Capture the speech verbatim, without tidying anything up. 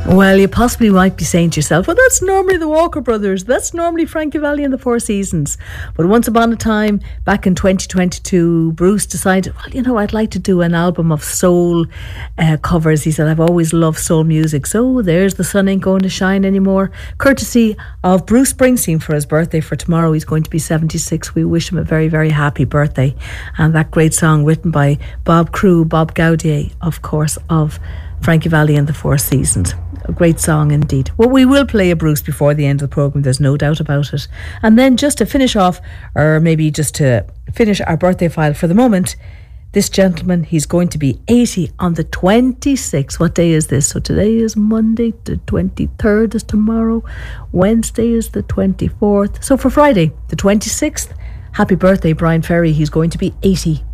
Well, you possibly might be saying to yourself, well, that's normally the Walker Brothers. That's normally Frankie Valli and the Four Seasons. But once upon a time, back in twenty twenty-two, Bruce decided, well, you know, I'd like to do an album of soul uh, covers. He said, I've always loved soul music. So there's The Sun Ain't Going to Shine Anymore, courtesy of Bruce Springsteen for his birthday for tomorrow. He's going to be seventy-six. We wish him a very, very happy birthday. And that great song written by Bob Crewe, Bob Gaudier, of course, of Frankie Valli and the Four Seasons. A great song indeed. Well, we will play a Bruce before the end of the programme, there's no doubt about it. And then just to finish off, or maybe just to finish our birthday file for the moment, this gentleman, he's going to be eighty on the twenty-sixth. What day is this? So today is Monday, the twenty-third is tomorrow, Wednesday is the twenty-fourth. So for Friday, the twenty-sixth, happy birthday, Brian Ferry. He's going to be eighty.